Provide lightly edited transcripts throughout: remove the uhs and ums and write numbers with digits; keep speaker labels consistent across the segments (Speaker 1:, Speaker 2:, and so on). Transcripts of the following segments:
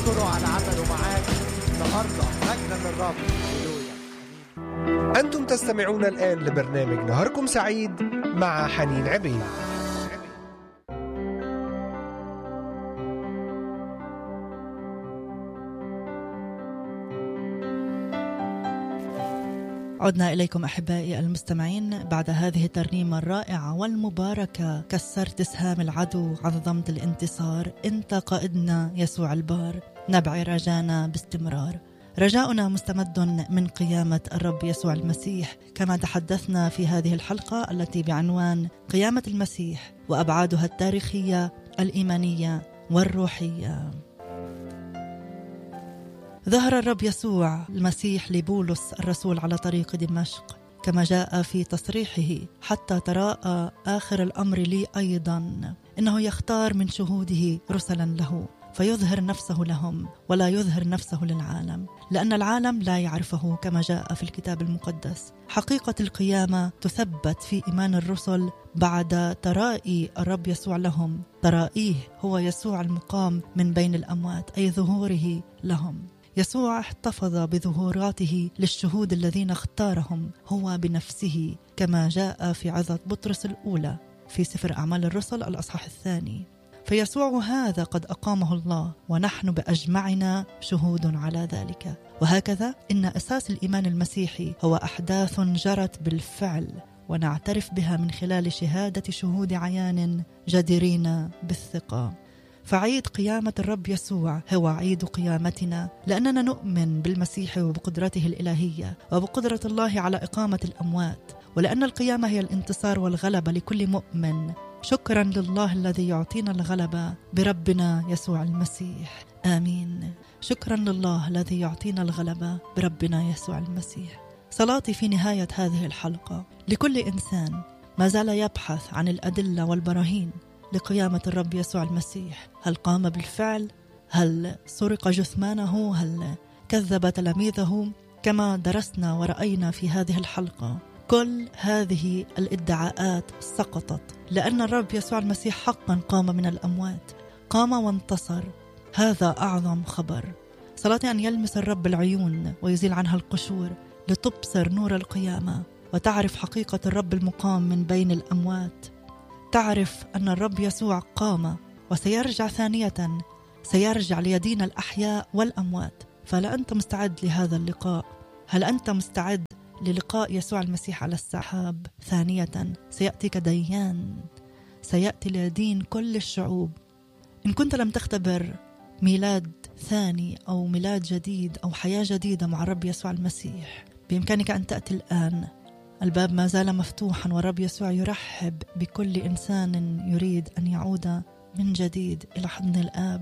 Speaker 1: نشكره على عمله معاك النهارده. مجدا للرب. هللويا.
Speaker 2: أنتم تستمعون الآن لبرنامج نهاركم سعيد مع حنين عبيد.
Speaker 3: عدنا إليكم أحبائي المستمعين بعد هذه الترنيمة الرائعة والمباركة. كسرت سهام العدو، عظمت الانتصار، أنت قائدنا يسوع البار، نبعي رجانا باستمرار. رجاؤنا مستمد من قيامة الرب يسوع المسيح، كما تحدثنا في هذه الحلقة التي بعنوان قيامة المسيح وأبعادها التاريخية الإيمانية والروحية. ظهر الرب يسوع المسيح لبولس الرسول على طريق دمشق، كما جاء في تصريحه: حتى تراءى آخر الأمر لي أيضا، إنه يختار من شهوده رسلا له فيظهر نفسه لهم ولا يظهر نفسه للعالم، لأن العالم لا يعرفه، كما جاء في الكتاب المقدس. حقيقة القيامة تثبت في إيمان الرسل بعد ترائي الرب يسوع لهم. ترائيه هو يسوع المقام من بين الأموات، أي ظهوره لهم. يسوع احتفظ بظهوراته للشهود الذين اختارهم هو بنفسه، كما جاء في عظة بطرس الأولى في سفر أعمال الرسل الأصحاح 2. فيسوع هذا قد أقامه الله، ونحن بأجمعنا شهود على ذلك. وهكذا إن أساس الإيمان المسيحي هو أحداث جرت بالفعل، ونعترف بها من خلال شهادة شهود عيان جديرين بالثقة. فعيد قيامة الرب يسوع هو عيد قيامتنا، لأننا نؤمن بالمسيح وبقدرته الإلهية وبقدرة الله على إقامة الأموات، ولأن القيامة هي الانتصار والغلبة لكل مؤمن. شكرا لله الذي يعطينا الغلبة بربنا يسوع المسيح. آمين. شكرا لله الذي يعطينا الغلبة بربنا يسوع المسيح. صلاتي في نهاية هذه الحلقة لكل إنسان ما زال يبحث عن الأدلة والبراهين لقيامة الرب يسوع المسيح. هل قام بالفعل؟ هل سرق جثمانه؟ هل كذب تلاميذه؟ كما درسنا ورأينا في هذه الحلقة، كل هذه الادعاءات سقطت، لأن الرب يسوع المسيح حقا قام من الأموات، قام وانتصر. هذا أعظم خبر. صلاتي أن يلمس الرب العيون ويزيل عنها القشور لتبصر نور القيامة، وتعرف حقيقة الرب المقام من بين الأموات. تعرف أن الرب يسوع قام وسيرجع ثانية، سيرجع ليدين الأحياء والأموات. فهل أنت مستعد لهذا اللقاء؟ هل أنت مستعد للقاء يسوع المسيح على السحاب ثانية؟ سيأتي كديان، سيأتي ليدين كل الشعوب. إن كنت لم تختبر ميلاد ثاني أو ميلاد جديد أو حياة جديدة مع الرب يسوع المسيح، بإمكانك أن تأتي الآن. الباب ما زال مفتوحا، والرب يسوع يرحب بكل إنسان يريد أن يعود من جديد إلى حضن الآب.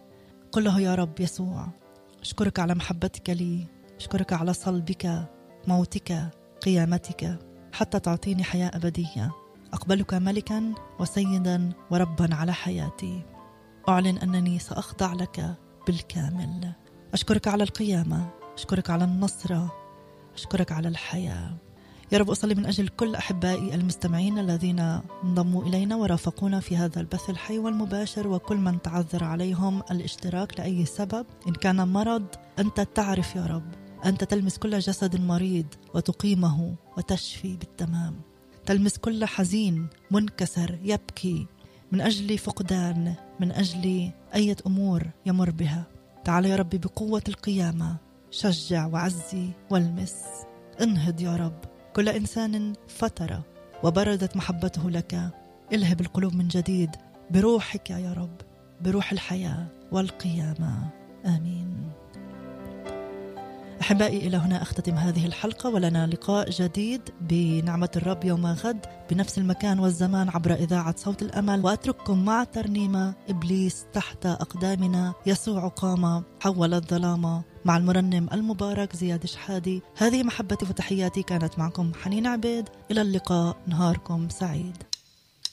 Speaker 3: قل له: يا رب يسوع، أشكرك على محبتك لي، أشكرك على صلبك، موتك، قيامتك، حتى تعطيني حياة أبدية. أقبلك ملكا وسيدا وربا على حياتي. أعلن أنني سأخضع لك بالكامل. أشكرك على القيامة، أشكرك على النصرة، أشكرك على الحياة. يا رب أصلي من أجل كل أحبائي المستمعين الذين انضموا إلينا ورافقونا في هذا البث الحي والمباشر، وكل من تعذر عليهم الاشتراك لأي سبب. إن كان مرض، أنت تعرف يا رب، أنت تلمس كل جسد مريض وتقيمه وتشفي بالتمام. تلمس كل حزين منكسر يبكي من أجل فقدان، من أجل أي أمور يمر بها. تعال يا ربي بقوة القيامة، شجع وعزي والمس. انهض يا رب كل إنسان فترة وبردت محبته لك. الهب القلوب من جديد بروحك يا رب، بروح الحياة والقيامة. آمين. أحبائي، إلى هنا أختتم هذه الحلقة، ولنا لقاء جديد بنعمة الرب يوم غد بنفس المكان والزمان عبر إذاعة صوت الأمل. وأترككم مع ترنيمة إبليس تحت أقدامنا، يسوع قام حول الظلام، مع المرنم المبارك زياد شحادي. هذه محبتي وتحياتي، كانت معكم حنين عبيد. إلى اللقاء، نهاركم سعيد.